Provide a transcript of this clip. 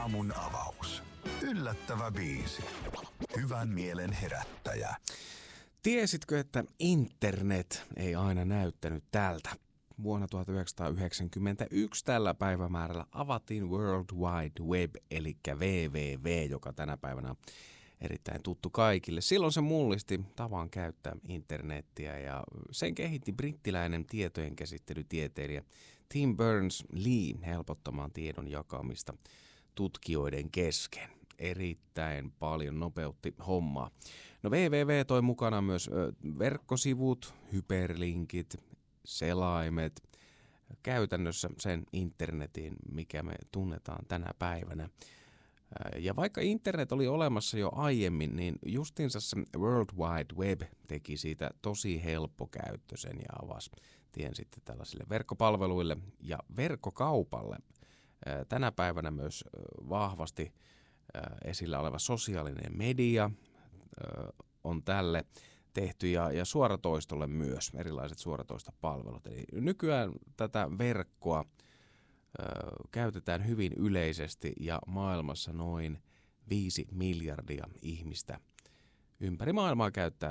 aamun avaus. Yllättävä biisi. Hyvän mielen herättäjä. Tiesitkö, että internet ei aina näyttänyt tältä? Vuonna 1991 tällä päivämäärällä avattiin World Wide Web, eli WWW, joka tänä päivänä on erittäin tuttu kaikille. Silloin se mullisti tavan käyttää internettiä ja sen kehitti brittiläinen tietojenkäsittelytieteilijä Tim Berners-Lee helpottamaan tiedon jakamista tutkijoiden kesken. Erittäin paljon nopeutti hommaa. No WWW toi mukana myös verkkosivut, hyperlinkit, selaimet, käytännössä sen internetin, mikä me tunnetaan tänä päivänä. Ja vaikka internet oli olemassa jo aiemmin, niin justiinsa se World Wide Web teki siitä tosi helppokäyttöisen ja avasi tien sitten tällaisille verkkopalveluille ja verkkokaupalle. Tänä päivänä myös vahvasti esillä oleva sosiaalinen media on tälle tehty ja suoratoistolle myös erilaiset suoratoistopalvelut. Eli nykyään tätä verkkoa käytetään hyvin yleisesti ja maailmassa noin 5 miljardia ihmistä ympäri maailmaa käyttää